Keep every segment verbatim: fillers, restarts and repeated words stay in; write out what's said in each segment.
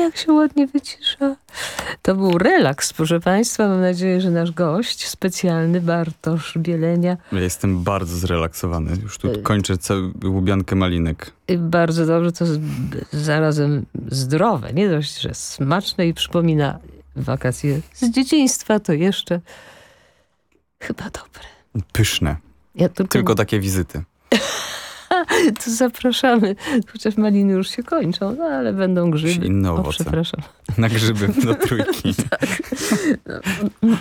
jak się ładnie wycisza. To był relaks, proszę państwa. Mam nadzieję, że nasz gość specjalny, Bartosz Bielenia. Ja jestem bardzo zrelaksowany. Już tu kończę całą łubiankę malinek. I bardzo dobrze, to z, zarazem zdrowe. Nie dość, że smaczne i przypomina wakacje z dzieciństwa, to jeszcze chyba dobre. Pyszne. Ja tylko... Tylko takie wizyty. To zapraszamy. Chociaż maliny już się kończą, no ale będą grzyby. Inne o, owoce. przepraszam. Na grzyby do trójki. Tak. No,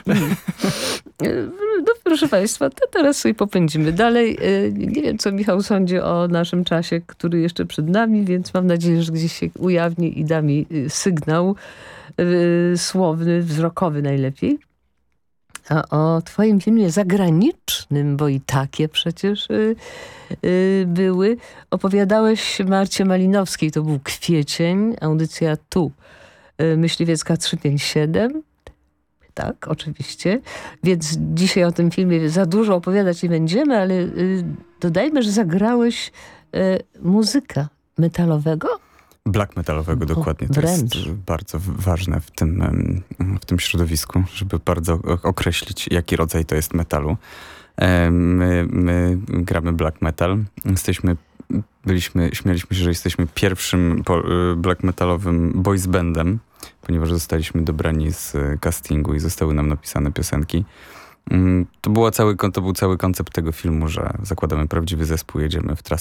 no proszę państwa, to teraz sobie popędzimy dalej. Nie wiem, co Michał sądzi o naszym czasie, który jeszcze przed nami, więc mam nadzieję, że gdzieś się ujawni i da mi sygnał słowny, wzrokowy najlepiej. A o twoim filmie zagranicznym, bo i takie przecież y, y, były, opowiadałeś Marcie Malinowskiej. To był kwiecień, audycja Tu, y, Myśliwiecka trzysta pięćdziesiąt siedem. Tak, oczywiście. Więc dzisiaj o tym filmie za dużo opowiadać nie będziemy, ale y, dodajmy, że zagrałeś y, muzyka metalowego. Black metalowego, o, dokładnie. To wręcz. jest bardzo ważne w tym, w tym środowisku, żeby bardzo określić, jaki rodzaj to jest metalu. My, my gramy black metal. Jesteśmy, byliśmy, śmialiśmy się, że jesteśmy pierwszym black metalowym boys bandem, ponieważ zostaliśmy dobrani z castingu i zostały nam napisane piosenki. To, była cały, to był cały koncept tego filmu, że zakładamy prawdziwy zespół, jedziemy w trasę